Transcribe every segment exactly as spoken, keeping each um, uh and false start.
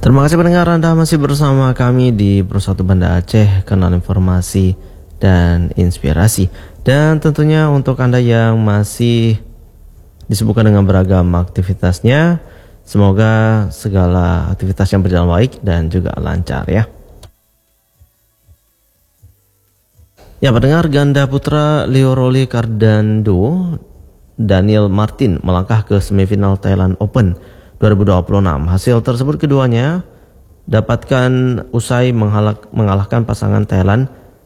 Terima kasih pendengar, Anda masih bersama kami di Persatu Banda Aceh, kanal informasi dan inspirasi. Dan tentunya untuk Anda yang masih disibukkan dengan beragam aktivitasnya, semoga segala aktivitasnya berjalan baik dan juga lancar ya. Ya, pendengar, ganda putra Leo Rolly Cardando Daniel Martin melangkah ke semifinal Thailand Open dua ribu dua puluh enam. Hasil tersebut keduanya dapatkan usai menghalak, mengalahkan pasangan Thailand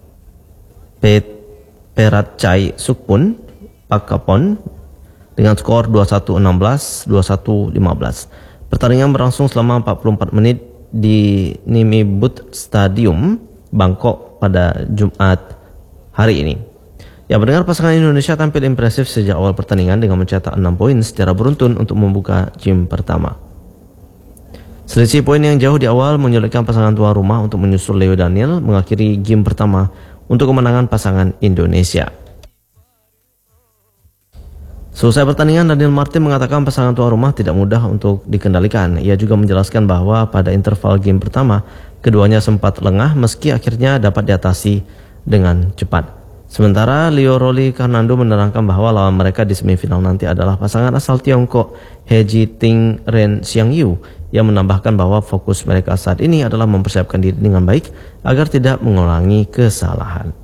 Peratchai Sukpun Pakapon dengan skor dua puluh satu enam belas, dua puluh satu lima belas. Pertandingan berlangsung selama empat puluh empat menit di Nimibut Stadium, Bangkok pada Jumat hari ini. Ya, mendengar pasangan Indonesia tampil impresif sejak awal pertandingan dengan mencetak enam poin secara beruntun untuk membuka game pertama. Selisih poin yang jauh di awal menyulitkan pasangan tuan rumah untuk menyusul Leo Daniel mengakhiri game pertama untuk kemenangan pasangan Indonesia. Selesai pertandingan, Daniel Martin mengatakan pasangan tuan rumah tidak mudah untuk dikendalikan. Ia juga menjelaskan bahwa pada interval game pertama, keduanya sempat lengah meski akhirnya dapat diatasi dengan cepat. Sementara Leo Rolly Cardando menerangkan bahwa lawan mereka di semifinal nanti adalah pasangan asal Tiongkok He Jiting Ren Xiangyu, yang menambahkan bahwa fokus mereka saat ini adalah mempersiapkan diri dengan baik agar tidak mengulangi kesalahan.